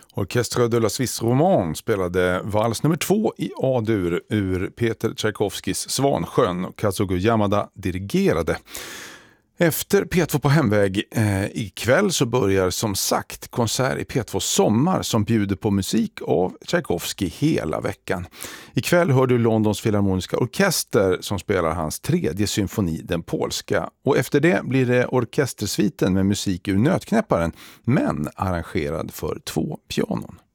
Orchestre de la Suisse Romande spelade vals nummer 2 i A-dur ur Peter Tchaikovskys Svansjön och Kazugo Yamada dirigerade. Efter P2 på hemväg ikväll så börjar som sagt konsert i P2 Sommar som bjuder på musik av Tchaikovsky hela veckan. Ikväll hör du Londons Filharmoniska Orkester som spelar hans 3:e symfoni, den polska. Och efter det blir det orkestersviten med musik ur Nötknäpparen, men arrangerad för 2 pianon.